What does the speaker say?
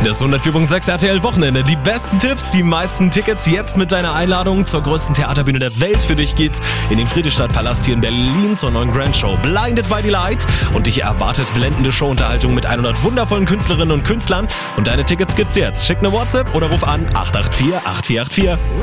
Das 104.6 RTL Wochenende. Die besten Tipps, die meisten Tickets jetzt mit deiner Einladung zur größten Theaterbühne der Welt. Für dich geht's in den Friedrichstadtpalast hier in Berlin zur neuen Grand Show Blinded by the Light. Und dich erwartet blendende Showunterhaltung mit 100 wundervollen Künstlerinnen und Künstlern. Und deine Tickets gibt's jetzt. Schick eine WhatsApp oder ruf an 884 8484.